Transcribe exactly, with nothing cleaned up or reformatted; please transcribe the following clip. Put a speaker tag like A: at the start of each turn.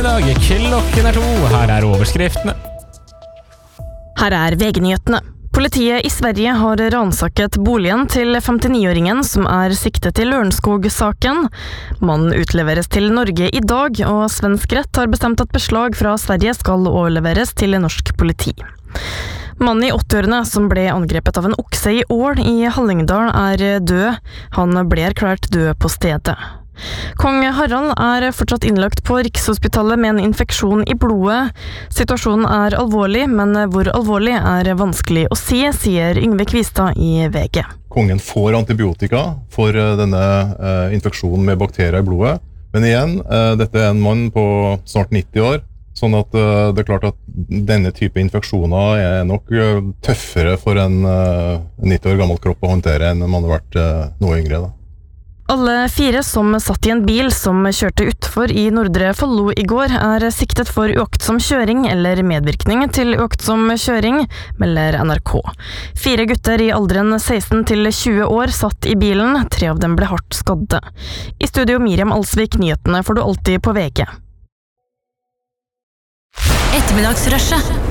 A: I dag klokken er to, her er overskriftene.
B: Her er V G-nyhetene. Politiet i Sverige har ransaket boligen til femtini-åringen som er siktet til Lørenskog-saken. Mannen utleveres til Norge i dag, og svensk rett har bestemt at beslag fra Sverige skal overleveres til norsk politi. Mannen i åtti-årene som ble angrepet av en okse i Ål i Hallingdal er død. Han ble erklært død på stedet. Kong Harald er fortsatt innlagt på Rikshospitalet med en infeksjon i blodet. Situasjonen er alvorlig, men hvor alvorlig er vanskelig å si, sier Yngve Kvistad i V G.
C: Kongen får antibiotika for denne eh, infeksjonen med bakterier i blodet. Men igjen, eh, dette er en mann på snart nitti år, sånn at eh, det er klart at denne type infeksjoner er nok eh, tøffere for en eh, nitti år gammel kropp å håndtere enn man har vært eh, noe yngre da.
B: Alle fire som satt i en bil som kjørte utfor i Nordre Follo i går, er siktet for uaktsom kjøring eller medvirkning til uaktsom kjøring, melder N R K. Fire gutter i alderen seksten til tjue år satt i bilen, tre av dem ble hardt skadde. I studio Miriam Alsvik, nyhetene får du alltid på V G.
D: Ettermiddagsrushet.